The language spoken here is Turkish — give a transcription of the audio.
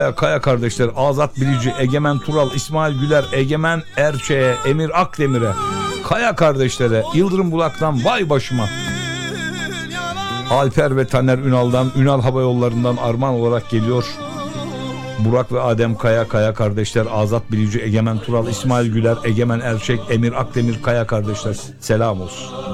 Kaya kardeşler, Azat Bilici, Egemen Tural, İsmail Güler, Egemen Erçe'ye, Emir Akdemir'e, Kaya kardeşlere, Yıldırım Bulak'tan vay başıma, Alper ve Taner Ünal'dan, Ünal Hava Yolları'ndan armağan olarak geliyor. Burak ve Adem Kaya, Kaya kardeşler, Azat Bilici, Egemen Tural, İsmail Güler, Egemen Erçek, Emir Akdemir, Kaya kardeşler, selam olsun.